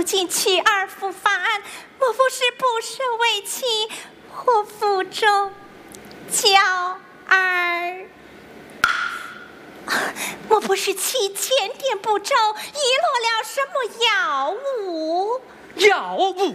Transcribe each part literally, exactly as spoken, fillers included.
父亲娶儿妇犯，莫不是不舍为妻，或腹中娇儿？莫不是妻检点不周，遗落了什么药物？ 药物？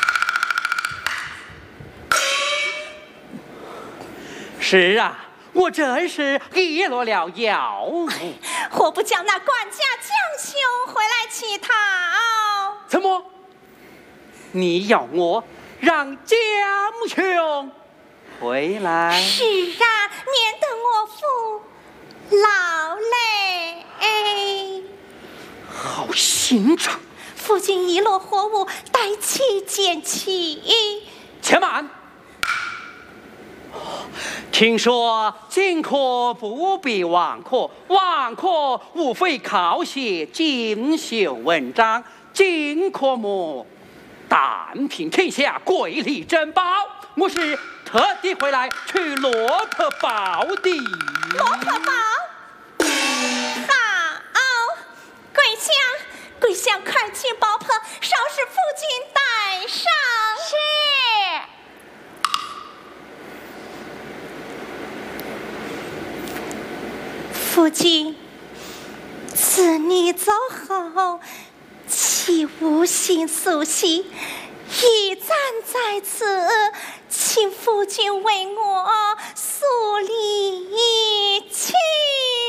是啊，我真是遗落了药物。 何不叫那管家将兄回来乞讨？ 怎么？你要我让江兄回来？ 是啊，免得我父劳累。哎， 好心肠！ 父亲遗落货物，待其捡起。 且慢！听说进可不必忘可，忘可无非靠写锦绣文章，进可么但凭天下瑰丽珍宝，我是特地回来取骆驼宝的。 骆驼宝，好，桂香，桂香，快去宝婆，稍使父亲带上。 是。 父亲，自你走后，岂无心苏息？一暂在此，请父亲为我肃立。